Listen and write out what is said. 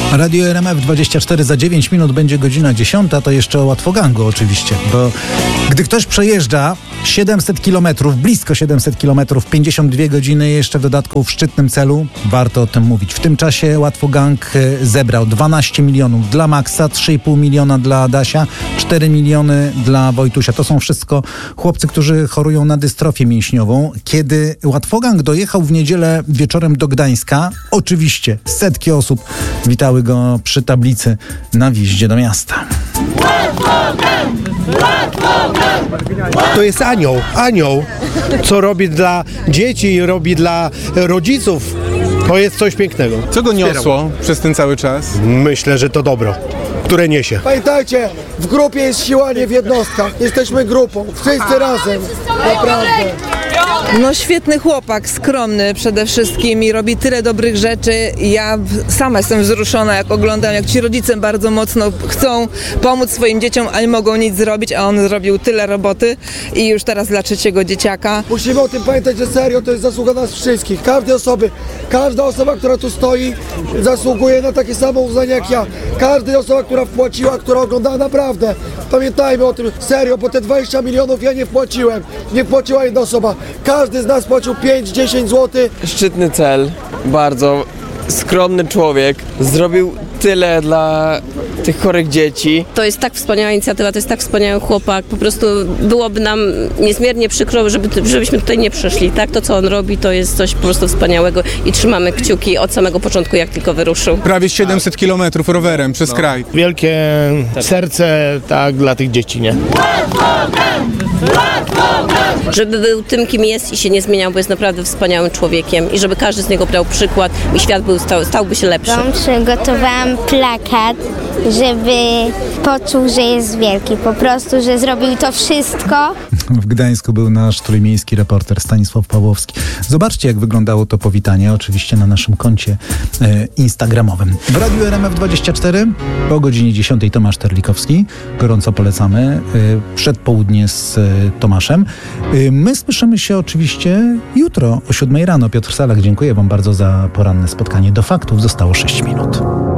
Radio RMF 24 za 9 minut będzie godzina 10, to jeszcze o łatwogangu oczywiście, bo gdy ktoś przejeżdża 700 km, blisko 700 km, 52 godziny jeszcze w dodatku w szczytnym celu, warto o tym mówić. W tym czasie łatwogang zebrał 12 milionów dla Maxa, 3,5 miliona dla Adasia, 4 miliony dla Wojtusia. To są wszystko chłopcy, którzy chorują na dystrofię mięśniową. Kiedy łatwogang dojechał w niedzielę wieczorem do Gdańska, oczywiście setki osób witały go przy tablicy na wjeździe do miasta. To jest anioł, co robi dla dzieci, robi dla rodziców. To jest coś pięknego. Co go niosło przez ten cały czas? Myślę, że to dobro, które niesie. Pamiętajcie, w grupie jest siła, nie w jednostkach. Jesteśmy grupą, wszyscy razem. Naprawdę. No świetny chłopak, skromny przede wszystkim i robi tyle dobrych rzeczy. Ja sama jestem wzruszona, jak oglądam, jak ci rodzice bardzo mocno chcą pomóc swoim dzieciom, a nie mogą nic zrobić, a on zrobił tyle roboty i już teraz dla trzeciego dzieciaka. Musimy o tym pamiętać, że serio to jest zasługa nas wszystkich. Każda osoba, która tu stoi, zasługuje na takie samo uznanie jak ja. Każda osoba, która wpłaciła, która oglądała, naprawdę. Pamiętajmy o tym serio, bo te 20 milionów ja nie wpłaciłem. Nie wpłaciła jedna osoba. Każdy z nas płacił 5-10 zł. Szczytny cel, bardzo skromny człowiek, zrobił tyle dla tych chorych dzieci. To jest tak wspaniała inicjatywa, to jest tak wspaniały chłopak, po prostu byłoby nam niezmiernie przykro, żebyśmy tutaj nie przyszli, tak? To, co on robi, to jest coś po prostu wspaniałego i trzymamy kciuki od samego początku, jak tylko wyruszył. Prawie 700 km rowerem przez kraj. Wielkie serce tak dla tych dzieci, nie? Żeby był tym, kim jest i się nie zmieniał, bo jest naprawdę wspaniałym człowiekiem i żeby każdy z niego brał przykład i świat stałby się lepszy. Przygotowałam plakat, żeby poczuł, że jest wielki. Po prostu, że zrobił to wszystko. W Gdańsku był nasz trójmiejski reporter Stanisław Pawłowski. Zobaczcie, jak wyglądało to powitanie, oczywiście na naszym koncie instagramowym. W Radiu RMF 24 po godzinie 10 Tomasz Terlikowski. Gorąco polecamy. Przedpołudnie z Tomaszem. My słyszymy się oczywiście jutro o 7 rano. Piotr Salak, dziękuję wam bardzo za poranne spotkanie. Do faktów zostało 6 minut.